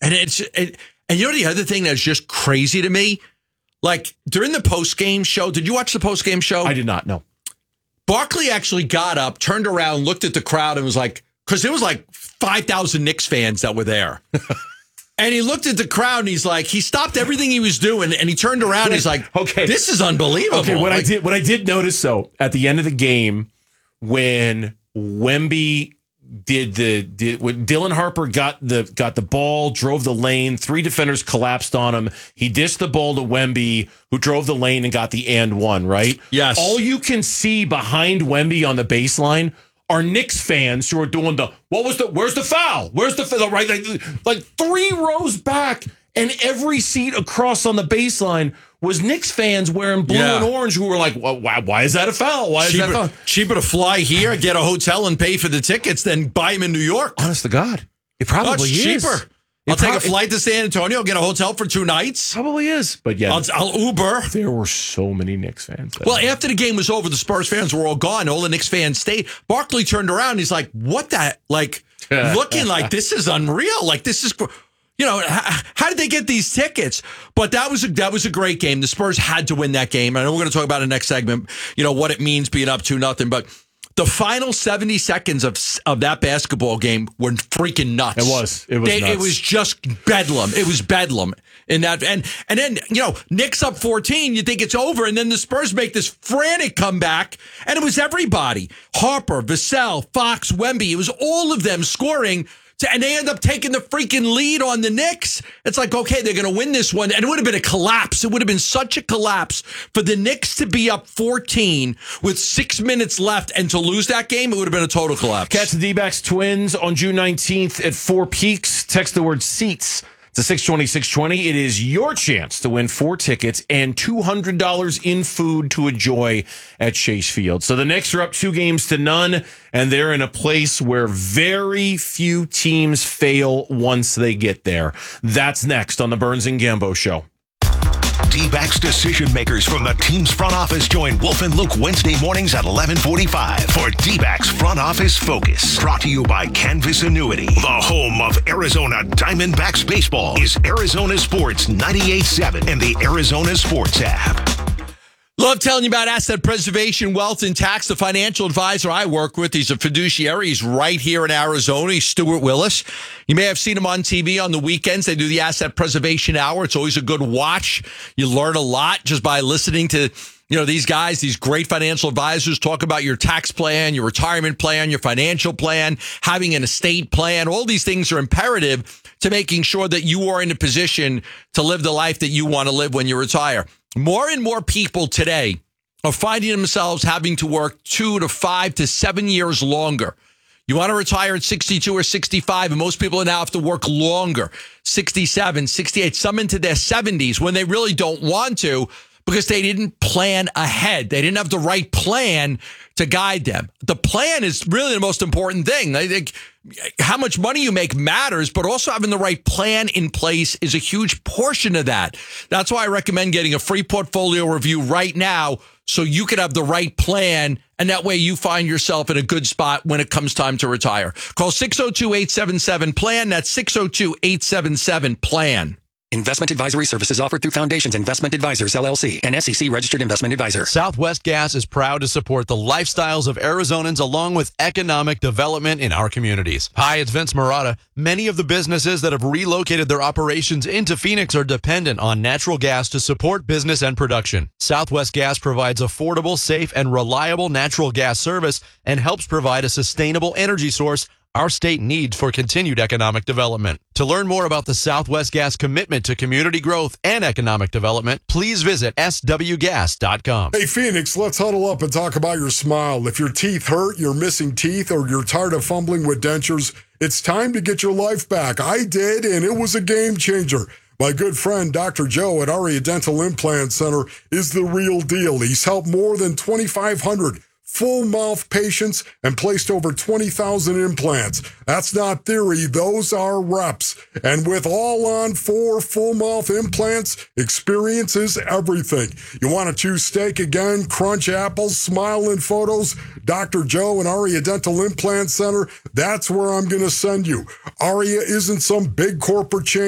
And and you know the other thing that's just crazy to me? Like, during the post-game show, did you watch the post-game show? I did not, no. Barkley actually got up, turned around, looked at the crowd, and was like, because there was like 5,000 Knicks fans that were there. And he looked at the crowd, and he's like, he stopped everything he was doing, and he turned around, and he's like, okay, this is unbelievable. Okay, what I did notice, though, at the end of the game, when Wemby when Dylan Harper got the ball, drove the lane, 3 defenders collapsed on him. He dished the ball to Wemby, who drove the lane and got the and one, right? Yes. All you can see behind Wemby on the baseline are Knicks fans who are doing where's the foul? Where's the foul? Right? Like 3 rows back, and every seat across on the baseline was Knicks fans wearing blue and orange who were like, why is that a foul? Why is that a foul? Cheaper to fly here, get a hotel, and pay for the tickets than buy them in New York. Honest to God. It probably is. Cheaper. I'll take a flight to San Antonio, get a hotel for 2 nights. Probably is. But yeah. I'll Uber. There were so many Knicks fans. Well, after the game was over, the Spurs fans were all gone. All the Knicks fans stayed. Barkley turned around. He's like, what that? Like, looking like this is unreal. Like, this is... You know, how did they get these tickets? But that was a great game. The Spurs had to win that game. I know we're going to talk about in the next segment, you know, what it means being up 2-0. But the final 70 seconds of that basketball game were freaking nuts. It was nuts. It was just bedlam. It was bedlam. In that, and then, you know, Knicks up 14, you think it's over, and then the Spurs make this frantic comeback, and it was everybody. Harper, Vassell, Fox, Wemby. It was all of them scoring. And they end up taking the freaking lead on the Knicks. It's like, okay, they're going to win this one. And it would have been a collapse. It would have been such a collapse for the Knicks to be up 14 with 6 minutes left and to lose that game. It would have been a total collapse. Catch the D-backs Twins on June 19th at 4 Peaks. Text the word seats to 620-620. It is your chance to win 4 tickets and $200 in food to enjoy at Chase Field. So the Knicks are up 2-0, and they're in a place where very few teams fail once they get there. That's next on the Burns and Gambo Show. D-backs decision makers from the team's front office join Wolf and Luke Wednesday mornings at 11:45 for D-backs Front Office Focus. Brought to you by Canvas Annuity. The home of Arizona Diamondbacks baseball is Arizona Sports 98.7 and the Arizona Sports app. Love telling you about asset preservation, wealth, and tax. The financial advisor I work with, he's a fiduciary. He's right here in Arizona. He's Stuart Willis. You may have seen him on TV on the weekends. They do the Asset Preservation Hour. It's always a good watch. You learn a lot just by listening to, you know, these guys, these great financial advisors talk about your tax plan, your retirement plan, your financial plan, having an estate plan. All these things are imperative to making sure that you are in a position to live the life that you want to live when you retire. More and more people today are finding themselves having to work 2 to 5 to 7 years longer. You want to retire at 62 or 65, and most people now have to work longer, 67, 68, some into their 70s when they really don't want to because they didn't plan ahead. They didn't have the right plan to guide them. The plan is really the most important thing. I think how much money you make matters, but also having the right plan in place is a huge portion of that. That's why I recommend getting a free portfolio review right now so you can have the right plan, and that way you find yourself in a good spot when it comes time to retire. Call 602-877-PLAN. That's 602-877-PLAN. Investment advisory services offered through Foundations Investment Advisors, LLC, an SEC-registered investment advisor. Southwest Gas is proud to support the lifestyles of Arizonans along with economic development in our communities. Hi, it's Vince Marotta. Many of the businesses that have relocated their operations into Phoenix are dependent on natural gas to support business and production. Southwest Gas provides affordable, safe, and reliable natural gas service and helps provide a sustainable energy source our state needs for continued economic development. To learn more about the Southwest Gas commitment to community growth and economic development, please visit swgas.com. Hey, Phoenix, let's huddle up and talk about your smile. If your teeth hurt, you're missing teeth, or you're tired of fumbling with dentures, it's time to get your life back. I did, and it was a game changer. My good friend, Dr. Joe at Aria Dental Implant Center, is the real deal. He's helped more than 2,500 full mouth patients and placed over 20,000 implants. That's not theory, those are reps. And with all on 4 full mouth implants, experience is everything. You want to choose steak again, crunch apples, smile in photos? Dr. Joe and Aria Dental Implant Center, that's where I'm going to send you. Aria isn't some big corporate chain.